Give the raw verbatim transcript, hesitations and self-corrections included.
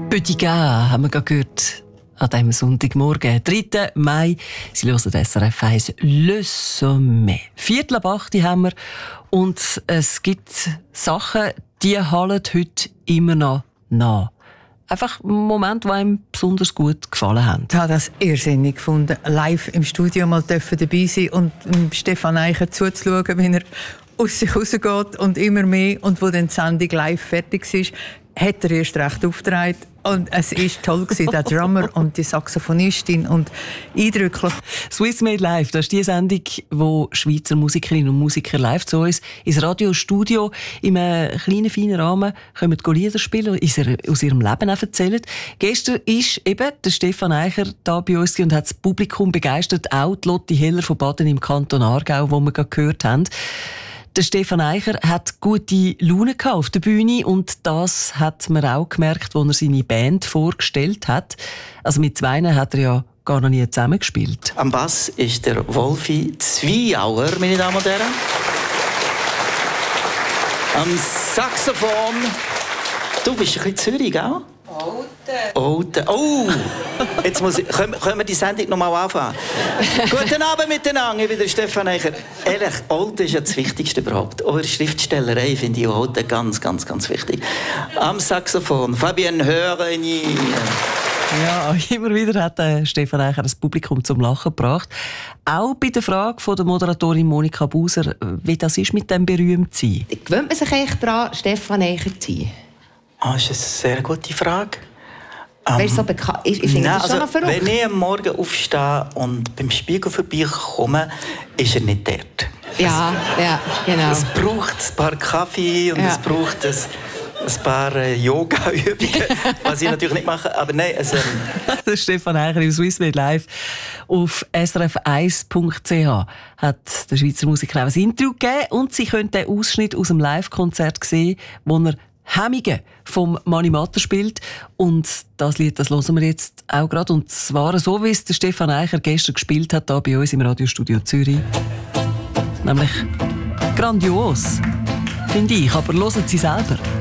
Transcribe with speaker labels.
Speaker 1: Bödiga haben wir gerade gehört an diesem Sonntagmorgen, dritten Mai. Sie hören S R F eins «Le Sommet». Viertel ab acht haben wir und es gibt Sachen, die hallen heute immer noch nach. Einfach Momente, die einem besonders gut gefallen haben.
Speaker 2: Ich habe das irrsinnig gefunden, live im Studio mal dabei sein und Stefan Eicher zuzuschauen, wie er aus sich rausgeht und immer mehr. Und wo dann die Sendung live fertig ist, hat er erst recht aufgetragen. Und es war toll, der Drummer und die Saxophonistin und eindrücklich.
Speaker 1: «Swiss Made Live», das ist die Sendung, wo Schweizer Musikerinnen und Musiker live zu uns ins Radiostudio in einem kleinen, feinen Rahmen kommen Lieder spielen und aus ihrem Leben auch erzählen. Gestern war eben der Stefan Eicher da bei uns und hat das Publikum begeistert, auch die Lotti Heller von Baden im Kanton Aargau, die wir gerade gehört haben. Der Stefan Eicher hat gute Laune auf der Bühne und das hat man auch gemerkt, als er seine Band vorgestellt hat. Also mit zweien hat er ja gar noch nie zusammengespielt.
Speaker 3: Am Bass ist der Wolfi Zweiauer, meine Damen und Herren. Am Saxophon, du bist ein bisschen Zürich, gell? Olten. Olten. Oh! Jetzt muss ich, können, können wir die Sendung noch mal anfangen? Guten Abend miteinander, ich bin der Stefan Eicher. Ehrlich, Olten ist ja das Wichtigste überhaupt. Auch in der Schriftstellerei finde ich Olten ganz, ganz, ganz wichtig. Am Saxophon, Fabienne Hörini.
Speaker 1: Ja, immer wieder hat äh, Stefan Eicher das Publikum zum Lachen gebracht. Auch bei der Frage von der Moderatorin Monika Buser, wie das ist mit dem Berühmtsein.
Speaker 4: Gewöhnt man sich echt daran, Stefan Eicher zu sein?
Speaker 3: Ah, das ist eine sehr gute Frage.
Speaker 4: Ähm, so bekannt? Ich, ich finde
Speaker 3: nein,
Speaker 4: das schon
Speaker 3: also,
Speaker 4: noch verrückt.
Speaker 3: Wenn ich am Morgen aufstehe und beim Spiegel vorbeikomme, ist er nicht dort.
Speaker 4: Ja, ja, genau.
Speaker 3: Es braucht ein paar Kaffee und
Speaker 4: ja.
Speaker 3: es braucht ein, ein paar äh, Yoga-Übungen, was ich natürlich nicht mache. Aber nein, also,
Speaker 1: der Stefan Eicher im «Swiss Made Live» auf S R F eins Punkt C H hat der Schweizer Musiker auch ein Interview gegeben und Sie können den Ausschnitt aus dem Live-Konzert sehen, wo er Hemmige vom Mani Matter spielt. Und das Lied, das hören wir jetzt auch gerade. Und zwar so, wie es der Stefan Eicher gestern gespielt hat, hier bei uns im Radiostudio Zürich. Nämlich grandios, finde ich. Aber hören Sie selber.